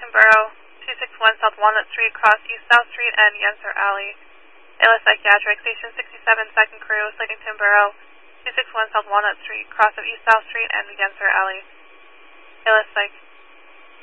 Borough, 261 South Walnut Street, cross East South Street and Yenser Alley. ALS Psychiatric, Station 67, second crew, Slatington Borough, 261 South Walnut Street, cross of East South Street and Yenser Alley. ALS Psych.